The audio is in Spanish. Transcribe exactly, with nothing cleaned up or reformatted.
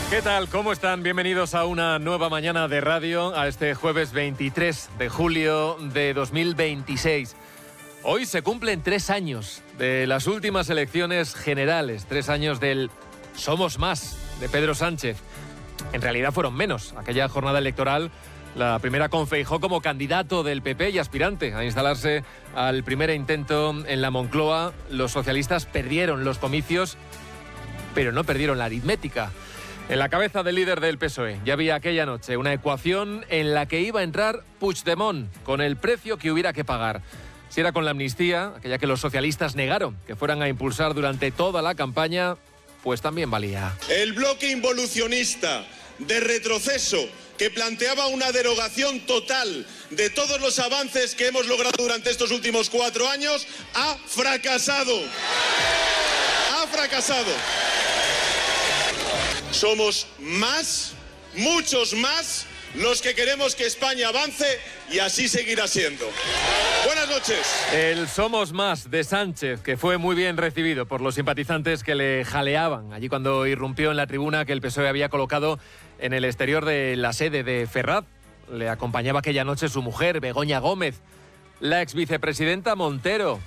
¿Qué tal? ¿Cómo están? Bienvenidos a una nueva mañana de radio, a este jueves veintitrés de julio de dos mil veintiséis. Hoy se cumplen tres años de las últimas elecciones generales, tres años del Somos Más de Pedro Sánchez. En realidad fueron menos. Aquella jornada electoral, la primera con Feijóo como candidato del P P y aspirante a instalarse al primer intento en la Moncloa. Los socialistas perdieron los comicios, pero no perdieron la aritmética. En la cabeza del líder del P S O E ya había aquella noche una ecuación en la que iba a entrar Puigdemont con el precio que hubiera que pagar. Si era con la amnistía, aquella que los socialistas negaron que fueran a impulsar durante toda la campaña, pues también valía. El bloque involucionista de retroceso que planteaba una derogación total de todos los avances que hemos logrado durante estos últimos cuatro años ha fracasado. Ha fracasado. Somos más, muchos más, los que queremos que España avance y así seguirá siendo. Buenas noches. El Somos Más de Sánchez, que fue muy bien recibido por los simpatizantes que le jaleaban allí cuando irrumpió en la tribuna que el P S O E había colocado en el exterior de la sede de Ferraz. Le acompañaba aquella noche su mujer, Begoña Gómez, la exvicepresidenta Montero.